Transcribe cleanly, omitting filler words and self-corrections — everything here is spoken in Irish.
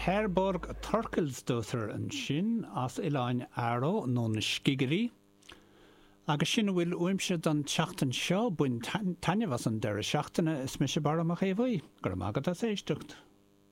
Herborg a Turkelsdóther an sin as Iláin Arrow nó na Skigerí. Agus sin bhfuil uimse don teachtain seo buin taine was an deire seachtainna is me se bar amach éhhaí, gur magad a éisteacht.